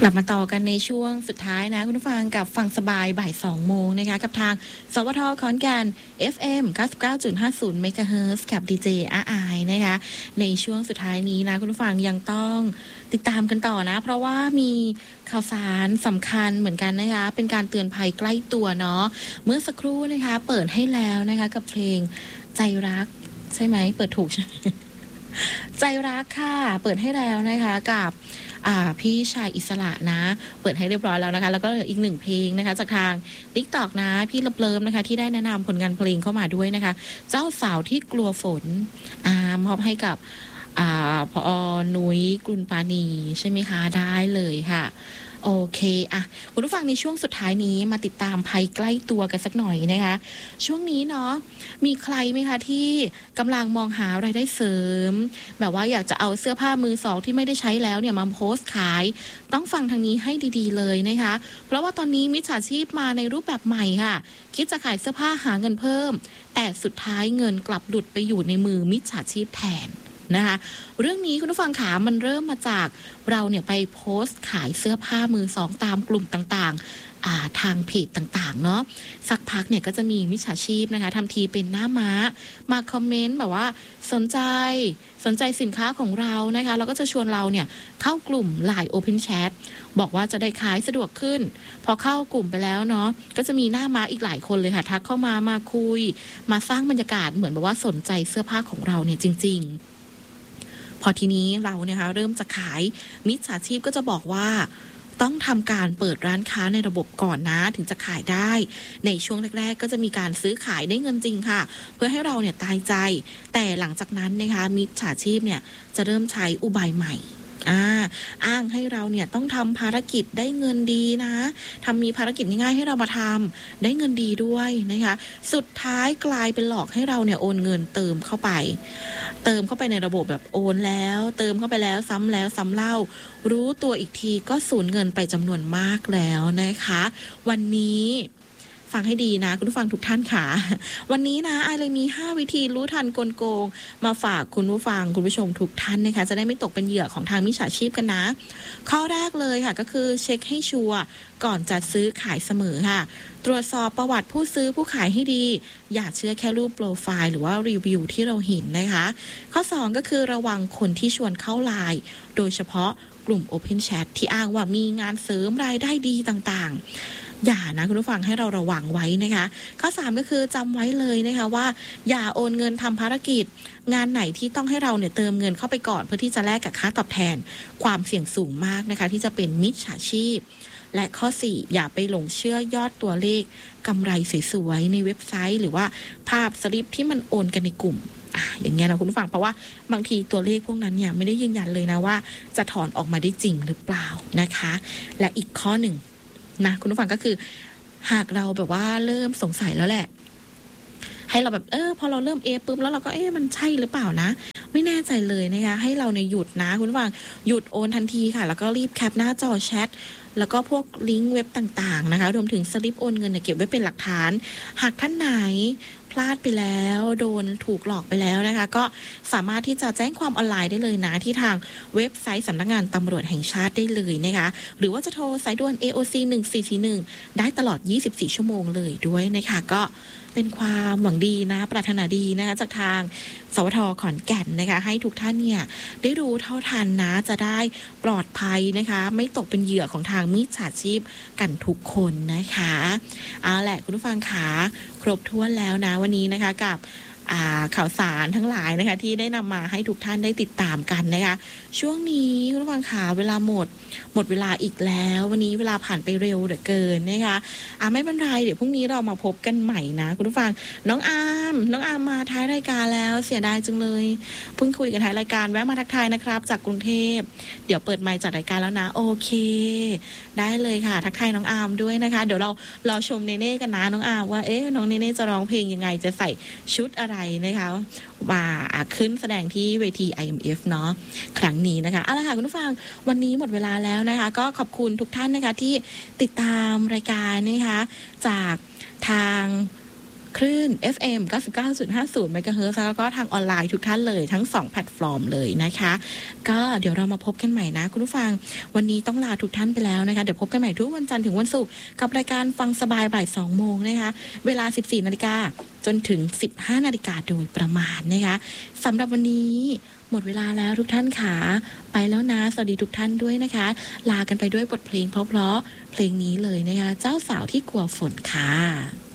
กลับมาต่อกันในช่วงสุดท้ายนะคุณผู้ฟังกับฟังสบายบ่าย2 โมงนะคะกับทางสวทขอนแก่น FM 99.50 เมกะเฮิรตซ์กับดีเจอาไอนะคะในช่วงสุดท้ายนี้นะคุณผู้ฟังยังต้องติดตามกันต่อนะเพราะว่ามีข่าวสารสำคัญเหมือนกันนะคะเป็นการเตือนภัยใกล้ตัวเนาะเมื่อสักครู่นะคะเปิดให้แล้วนะคะกับเพลงใจรักใช่ไหมเปิดถูกใช่ไหมใจรักค่ะเปิดให้แล้วนะคะกับพี่ชายอิสระนะเปิดให้เรียบร้อยแล้วนะคะแล้วก็อีก1เพลงนะคะจากทาง TikTok นะพี่เลิฟๆนะคะที่ได้แนะนำผลงานเพลงเข้ามาด้วยนะคะเจ้าสาวที่กลัวฝนมอบให้กับผอ.นุ้ยกุลปานีใช่ไหมคะได้เลยค่ะโอเคคุณผู้ฟังในช่วงสุดท้ายนี้มาติดตามภัยใกล้ตัวกันสักหน่อยนะคะช่วงนี้เนาะมีใครไหมคะที่กำลังมองหารายได้เสริมแบบว่าอยากจะเอาเสื้อผ้ามือสองที่ไม่ได้ใช้แล้วเนี่ยมาโพสต์ขายต้องฟังทางนี้ให้ดีๆเลยนะคะเพราะว่าตอนนี้มิจฉาชีพมาในรูปแบบใหม่ค่ะคิดจะขายเสื้อผ้าหาเงินเพิ่มแต่สุดท้ายเงินกลับหลุดไปอยู่ในมือมิจฉาชีพแทนนะคะเรื่องนี้คุณผู้ฟังขามันเริ่มมาจากเราเนี่ยไปโพสต์ขายเสื้อผ้ามือสองตามกลุ่มต่างๆทางเพจต่างๆเนาะสักพักเนี่ยก็จะมีมิจฉาชีพนะคะทำทีเป็นหน้าม้ามาคอมเมนต์แบบว่าสนใจสินค้าของเรานะคะแล้วก็จะชวนเราเนี่ยเข้ากลุ่ม LINE Open Chat บอกว่าจะได้ขายสะดวกขึ้นพอเข้ากลุ่มไปแล้วเนาะก็จะมีหน้าม้าอีกหลายคนเลยค่ะทักเข้ามาคุยมาสร้างบรรยากาศเหมือนแบบว่าสนใจเสื้อผ้าของเราเนี่ยจริงๆพอทีนี้เราเนี่ยค่ะเริ่มจะขายมิจฉาชีพก็จะบอกว่าต้องทำการเปิดร้านค้าในระบบก่อนนะถึงจะขายได้ในช่วงแรกๆก็จะมีการซื้อขายได้เงินจริงค่ะเพื่อให้เราเนี่ยตายใจแต่หลังจากนั้นนะคะมิจฉาชีพเนี่ยจะเริ่มใช้อุบายใหม่อ้างให้เราเนี่ยต้องทำภารกิจได้เงินดีนะมีภารกิจง่ายๆให้เรามาทำได้เงินดีด้วยนะคะสุดท้ายกลายเป็นหลอกให้เราเนี่ยโอนเงินเติมเข้าไปในระบบแบบโอนแล้วเติมเข้าไปแล้วซ้ำแล้วซ้ำเล่ารู้ตัวอีกทีก็สูญเงินไปจำนวนมากแล้วนะคะวันนี้ฟังให้ดีนะคุณผู้ฟังทุกท่านค่ะวันนี้นะไอเลยมี5วิธีรู้ทันกลโกงมาฝากคุณผู้ฟังคุณผู้ชมทุกท่านนะคะจะได้ไม่ตกเป็นเหยื่อของทางมิจฉาชีพกันนะข้อแรกเลยค่ะก็คือเช็คให้ชัวร์ก่อนจะซื้อขายเสมอค่ะตรวจสอบประวัติผู้ซื้อผู้ขายให้ดีอย่าเชื่อแค่รูปโปรไฟล์หรือว่ารีวิวที่เราเห็นนะคะข้อ2ก็คือระวังคนที่ชวนเข้าไลน์โดยเฉพาะกลุ่ม Open Chat ที่อ้างว่ามีงานเสริมรายได้ดีต่างๆอย่านะคุณผู้ฟังให้เราระวังไว้นะคะข้อ3ก็คือจำไว้เลยนะคะว่าอย่าโอนเงินทำภารกิจงานไหนที่ต้องให้เราเนี่ยเติมเงินเข้าไปก่อนเพื่อที่จะแลกกับค่าตอบแทนความเสี่ยงสูงมากนะคะที่จะเป็นมิจฉาชีพและข้อ4อย่าไปหลงเชื่อยอดตัวเลขกำไรสวยๆในเว็บไซต์หรือว่าภาพสลิปที่มันโอนกันในกลุ่มอย่างเงี้ยนะคุณผู้ฟังเพราะว่าบางทีตัวเลขพวกนั้นเนี่ยไม่ได้ยืนยันเลยนะว่าจะถอนออกมาได้จริงหรือเปล่านะคะและอีกข้อหนึ่งนะคุณผู้ฟังก็คือหากเราแบบว่าเริ่มสงสัยแล้วแหละให้เราแบบพอเราเริ่มปุ๊บแล้วเราก็มันใช่หรือเปล่านะไม่แน่ใจเลยนะคะให้เราเนี่ยหยุดนะคุณผู้ฟังหยุดโอนทันทีค่ะแล้วก็รีบแคปหน้าจอแชทแล้วก็พวกลิงก์เว็บต่างๆนะคะรวมถึงสลิปโอนเงินเนี่ยเก็บไว้เป็นหลักฐานหากท่านไหนพลาดไปแล้วโดนถูกหลอกไปแล้วนะคะก็สามารถที่จะแจ้งความออนไลน์ได้เลยนะที่ทางเว็บไซต์สำนักงานตำรวจแห่งชาติได้เลยนะคะหรือว่าจะโทรสายด่วน AOC 1441ได้ตลอด24ชั่วโมงเลยด้วยนะคะก็เป็นความหวังดีนะปรารถนาดีนะคะจากทางสวทขอนแก่นนะคะให้ทุกท่านเนี่ยได้รู้เท่าทันนะจะได้ปลอดภัยนะคะไม่ตกเป็นเหยื่อของทางมิจฉาชีพกันทุกคนนะคะเอาแหละคุณผู้ฟังขาครบถ้วนแล้วนะวันนี้นะคะกับข่าวสารทั้งหลายนะคะที่ได้นำมาให้ทุกท่านได้ติดตามกันนะคะช่วงนี้คุณผู้ฟังขาเวลาหมดเวลาอีกแล้ววันนี้เวลาผ่านไปเร็วเหลือเกินนะคะไม่เป็นไรเดี๋ยวพรุ่งนี้เรามาพบกันใหม่นะคุณผู้ฟังน้องอามมาท้ายรายการแล้วเสียดายจังเลยเพิ่งคุยกันท้ายรายการแวะมาทักทายนะครับจากกรุงเทพเดี๋ยวเปิดไมค์จัดรายการแล้วนะโอเคได้เลยค่ะทักทายน้องอามด้วยนะคะเดี๋ยวเรารอชมเนเน่กันนะน้องอามว่าน้องเนเน่จะร้องเพลงยังไงจะใส่ชุดอะไรนะคะว่าขึ้นแสดงที่เวที IMF เนาะครั้งนี้นะคะเอาละค่ะคุณผู้ฟังวันนี้หมดเวลาแล้วนะคะก็ขอบคุณทุกท่านนะคะที่ติดตามรายการนะคะจากทางคลื่น FM 99.50 MHz แล้วก็ทางออนไลน์ทุกท่านเลยทั้ง2แพลตฟอร์มเลยนะคะก็เดี๋ยวเรามาพบกันใหม่นะคุณผู้ฟังวันนี้ต้องลาทุกท่านไปแล้วนะคะเดี๋ยวพบกันใหม่ทุกวันจันทร์ถึงวันศุกร์กับรายการฟังสบายบ่าย2โมงนะคะเวลา 14 นาฬิกาจนถึง 15 นาฬิกาโดยประมาณนะคะสำหรับวันนี้หมดเวลาแล้วทุกท่านค่ะไปแล้วนะสวัสดีทุกท่านด้วยนะคะลากันไปด้วยบทเพลงเพราะๆเพลงนี้เลยนะคะเจ้าสาวที่กลัวฝนค่ะ